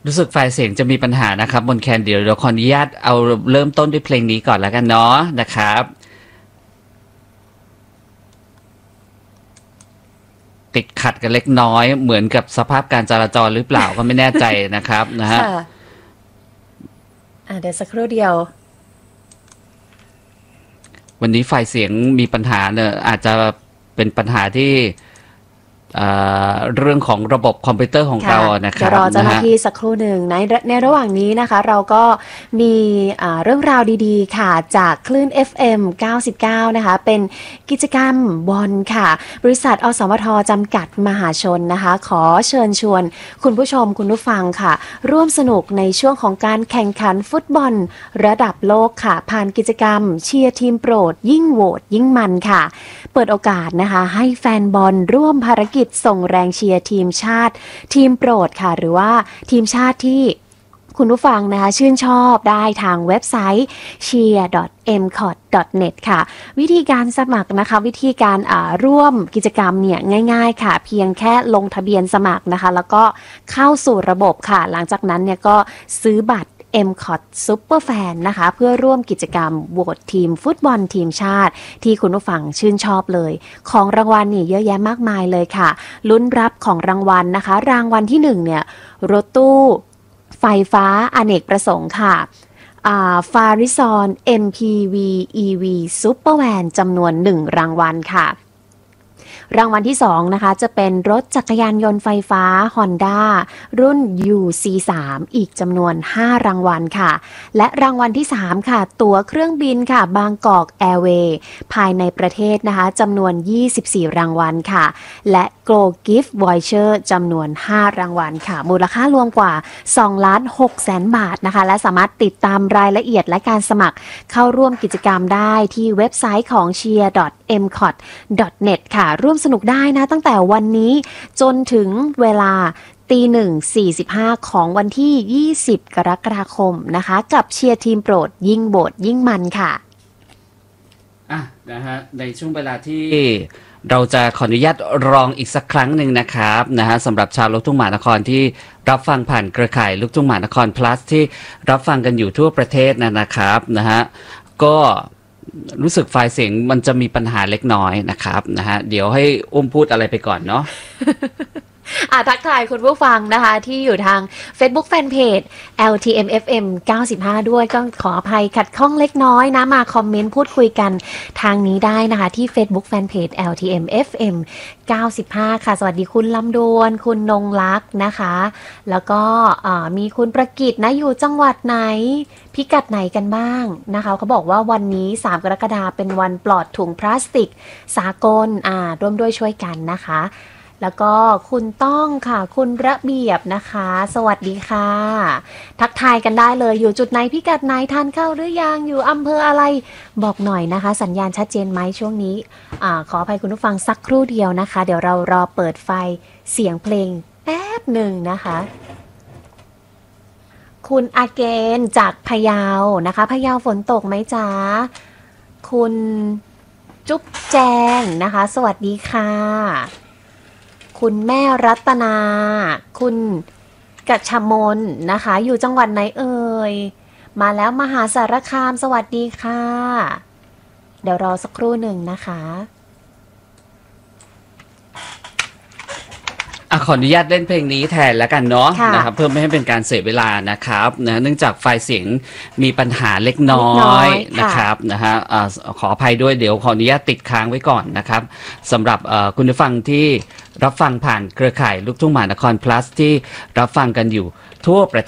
รู้สึกไฟล์เสียงจะมีปัญหานะครับบนแคนเดี๋ยวเราขออนุญาตเอาเริ่มต้นด้วยเพลงนี้ก่อนแล้วกันเนาะนะครับติดขัดกันเล็กน้อยเหมือนกับสภาพการจราจรหรือเปล่าก็ไม่แน่ใจนะครับนะฮะเดี๋ยวสักครู่เดียววันนี้ไฟล์เสียงมีปัญหาเนี่ยอาจจะเป็นปัญหาที่เรื่องของระบบคอมพิวเตอร์ของเรานะครับเดี๋ยวรอเจ้าหน้าที่สักครู่หนึ่งในระหว่างนี้นะคะเราก็มีเรื่องราวดีๆค่ะจากคลื่น FM 99นะคะเป็นกิจกรรมบอลค่ะบริษัทอสมทจำกัดมหาชนนะคะขอเชิญชวนคุณผู้ชมคุณผู้ฟังค่ะร่วมสนุกในช่วงของการแข่งขันฟุตบอลระดับโลกค่ะผ่านกิจกรรมเชียร์ทีมโปรดยิ่งโหวตยิ่งมันค่ะเปิดโอกาสนะคะให้แฟนบอลร่วมภารกิจส่งแรงเชียร์ทีมชาติทีมโปรดค่ะหรือว่าทีมชาติที่คุณผู้ฟังนะคะชื่นชอบได้ทางเว็บไซต์ cheer.mcot.net ค่ะวิธีการสมัครนะคะวิธีการร่วมกิจกรรมเนี่ยง่ายๆค่ะเพียงแค่ลงทะเบียนสมัครนะคะแล้วก็เข้าสู่ระบบค่ะหลังจากนั้นเนี่ยก็ซื้อบัตรMCOT Superfan นะคะเพื่อร่วมกิจกรรมโหวตทีมฟุตบอลทีมชาติที่คุณผู้ฟังชื่นชอบเลยของรางวัลนี่เยอะแยะมากมายเลยค่ะลุ้นรับของรางวัลนะคะรางวัลที่1เนี่ยรถตู้ไฟฟ้าอเนกประสงค์ค่ะฟาริซอน MPV EV Supervan จำนวน1รางวัลค่ะรางวัลที่2นะคะจะเป็นรถจักรยานยนต์ไฟฟ้า Honda รุ่น UC3 อีกจำนวน5รางวัลค่ะและรางวัลที่3ค่ะตั๋วเครื่องบินค่ะบางกอกแอร์เวย์ภายในประเทศนะคะจำนวน24รางวัลค่ะและ Go Gift Voucher จำนวน5รางวัลค่ะมูลค่ารวมกว่า 2,600,000 บาทนะคะและสามารถติดตามรายละเอียดและการสมัครเข้าร่วมกิจกรรมได้ที่เว็บไซต์ของ cheer.mcot.net ค่ะร่วมสนุกได้นะตั้งแต่วันนี้จนถึงเวลา1:45ของวันที่20กรกฎาคมนะคะกับเชียร์ทีมโปรดยิ่งโบดยิ่งมันค่ะนะฮะในช่วงเวลาที่เราจะขออนุญาตรองอีกสักครั้งหนึ่งนะครับนะฮะสำหรับชาวลูกทุ่งมหานครที่รับฟังผ่านเครือข่ายลูกทุ่งมหานคร plus ที่รับฟังกันอยู่ทั่วประเทศนะครับนะฮะก็รู้สึกไฟล์เสียงมันจะมีปัญหาเล็กน้อยนะครับนะฮะเดี๋ยวให้อุ้มพูดอะไรไปก่อนเนาะทักทายคุณผู้ฟังนะคะที่อยู่ทาง Facebook Fanpage LTMFM 95ด้วยก็ขออภัยขัดข้องเล็กน้อยนะมาคอมเมนต์พูดคุยกันทางนี้ได้นะคะที่ Facebook Fanpage LTMFM 95ค่ะสวัสดีคุณลำดวนคุณนงลักษณ์นะคะแล้วก็มีคุณประกิตนะอยู่จังหวัดไหนพิกัดไหนกันบ้างนะคะเขาบอกว่าวันนี้3กรกฎาคมเป็นวันปลอดถุงพลาสติกสากลร่วมด้วยช่วยกันนะคะแล้วก็คุณต้องค่ะคุณระเบียบนะคะสวัสดีค่ะทักทายกันได้เลยอยู่จุดไหนพิกัดไหนทานข้าวหรือยังอยู่อำเภออะไรบอกหน่อยนะคะสัญญาณชัดเจนไหมช่วงนี้ขออภัยคุณผู้ฟังสักครู่เดียวนะคะเดี๋ยวเรารอเปิดไฟเสียงเพลงแป๊บหนึ่งนะคะคุณอาเกนจากพะเยานะคะพะเยาฝนตกไหมจ๊ะคุณจุ๊บแจงนะคะสวัสดีค่ะคุณแม่รัตนาคุณกัจฉมนนะคะอยู่จังหวัดไหนเอ่ยมาแล้วมหาสารคามสวัสดีค่ะเดี๋ยวรอสักครู่หนึ่งนะคะขออนุญาตเล่นเพลงนี้แทนแล้วกันเนาะนะครับเพื่อไม่ให้เป็นการเสียเวลานะครับนะเนื่องจากไฟล์เสียงมีปัญหาเล็กน้อยนะครับนะฮะขออภัยด้วยเดี๋ยวขออนุญาตติดค้างไว้ก่อนนะครับสำหรับคุณผู้ฟังที่รับฟังผ่านเครือข่ายลูกทุ่งมหานคร plus ที่รับฟังกันอยู่ทั่วประเทศ